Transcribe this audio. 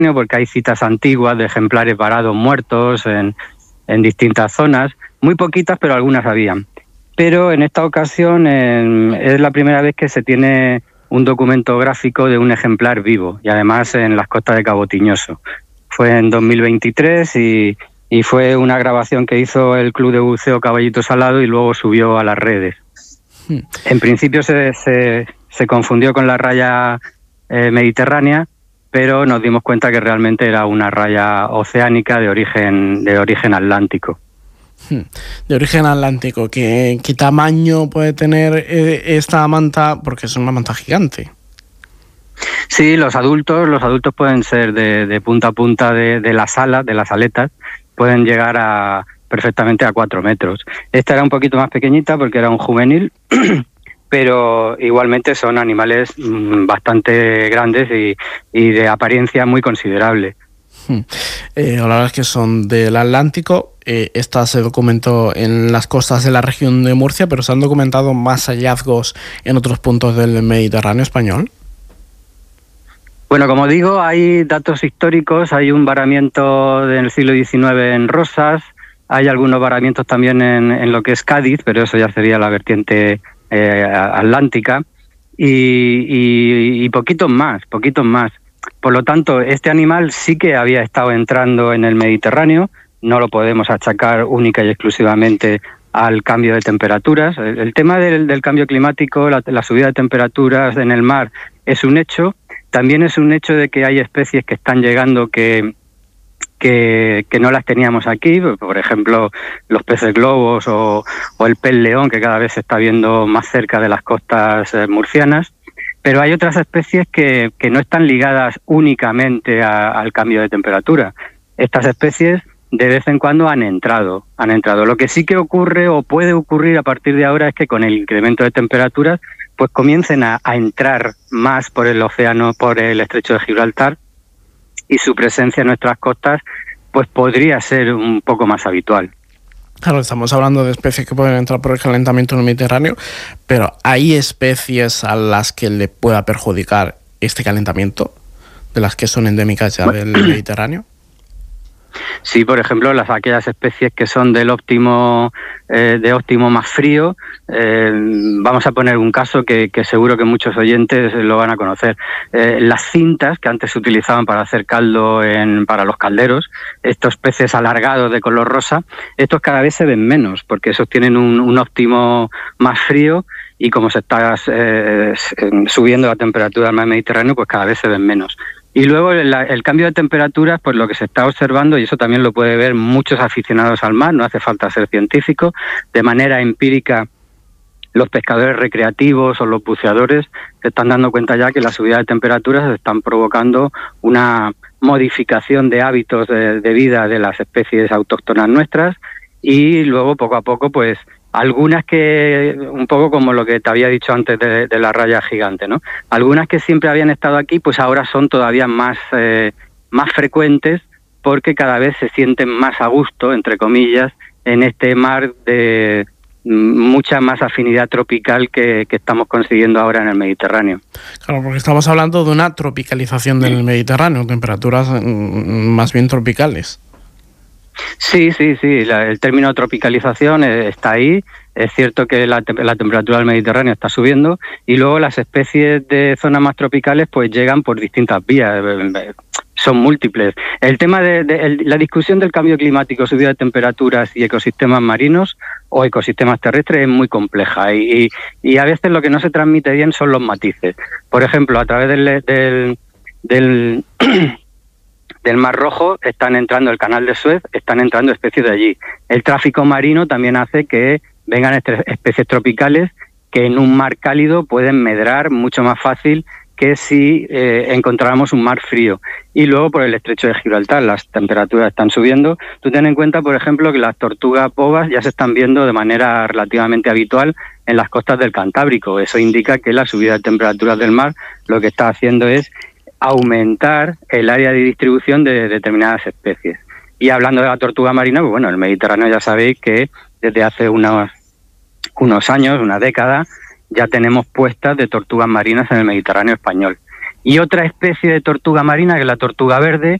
porque hay citas antiguas de ejemplares varados muertos en distintas zonas, muy poquitas, pero algunas habían. Pero en esta ocasión es la primera vez que se tiene un documento gráfico de un ejemplar vivo, y además en las costas de Cabo Tiñoso. Fue en 2023 y fue una grabación que hizo el Club de Buceo Caballito Salado y luego subió a las redes. En principio se confundió con la raya mediterránea, pero nos dimos cuenta que realmente era una raya oceánica de origen atlántico. De origen atlántico. ¿Qué tamaño puede tener esta manta? Porque es una manta gigante. Sí, los adultos pueden ser de punta a punta de las alas, de las aletas, pueden llegar perfectamente a 4 metros. Esta era un poquito más pequeñita porque era un juvenil, pero igualmente son animales bastante grandes y de apariencia muy considerable. La verdad es que son del Atlántico. Esta se documentó en las costas de la región de Murcia, pero se han documentado más hallazgos en otros puntos del Mediterráneo español. Bueno, como digo, hay datos históricos, hay un varamiento del siglo XIX en Rosas, hay algunos varamientos también en lo que es Cádiz, pero eso ya sería la vertiente atlántica, y poquitos más. Por lo tanto, este animal sí que había estado entrando en el Mediterráneo, no lo podemos achacar única y exclusivamente al cambio de temperaturas. El tema del cambio climático, la subida de temperaturas en el mar es un hecho. También es un hecho de que hay especies que están llegando que no las teníamos aquí, por ejemplo, los peces globos o el pez león, que cada vez se está viendo más cerca de las costas murcianas. Pero hay otras especies que no están ligadas únicamente al cambio de temperatura. Estas especies de vez en cuando han entrado. Lo que sí que ocurre o puede ocurrir a partir de ahora es que con el incremento de temperaturas pues comiencen a entrar más por el océano, por el estrecho de Gibraltar, y su presencia en nuestras costas pues podría ser un poco más habitual. Claro, estamos hablando de especies que pueden entrar por el calentamiento en el Mediterráneo, pero ¿hay especies a las que le pueda perjudicar este calentamiento, de las que son endémicas ya del Mediterráneo? Sí, por ejemplo, aquellas especies que son de óptimo más frío. Vamos a poner un caso que seguro que muchos oyentes lo van a conocer. Las cintas que antes se utilizaban para hacer caldo para los calderos, estos peces alargados de color rosa, estos cada vez se ven menos porque esos tienen un óptimo más frío, y como se está subiendo la temperatura del mar Mediterráneo, pues cada vez se ven menos. Y luego el cambio de temperaturas, pues lo que se está observando, y eso también lo puede ver muchos aficionados al mar, no hace falta ser científico, de manera empírica los pescadores recreativos o los buceadores se están dando cuenta ya que la subida de temperaturas están provocando una modificación de hábitos de vida de las especies autóctonas nuestras, y luego poco a poco pues algunas que, un poco como lo que te había dicho antes de la raya gigante, ¿no? Algunas que siempre habían estado aquí, pues ahora son todavía más frecuentes, porque cada vez se sienten más a gusto, entre comillas, en este mar de mucha más afinidad tropical que estamos consiguiendo ahora en el Mediterráneo. Claro, porque estamos hablando de una tropicalización del Mediterráneo, temperaturas más bien tropicales. Sí, el término tropicalización está ahí. Es cierto que la temperatura del Mediterráneo está subiendo, y luego las especies de zonas más tropicales pues llegan por distintas vías, son múltiples. El tema de la discusión del cambio climático, subida de temperaturas y ecosistemas marinos o ecosistemas terrestres es muy compleja, y a veces lo que no se transmite bien son los matices. Por ejemplo, a través del Mar Rojo están entrando el canal de Suez, están entrando especies de allí. El tráfico marino también hace que vengan especies tropicales que en un mar cálido pueden medrar mucho más fácil que si encontráramos un mar frío. Y luego por el estrecho de Gibraltar las temperaturas están subiendo. Tú ten en cuenta, por ejemplo, que las tortugas bobas ya se están viendo de manera relativamente habitual en las costas del Cantábrico. Eso indica que la subida de temperaturas del mar lo que está haciendo es aumentar el área de distribución de determinadas especies. Y hablando de la tortuga marina, pues bueno, el Mediterráneo ya sabéis que desde hace unos años, una década, ya tenemos puestas de tortugas marinas en el Mediterráneo español. y otra especie de tortuga marina, que es la tortuga verde,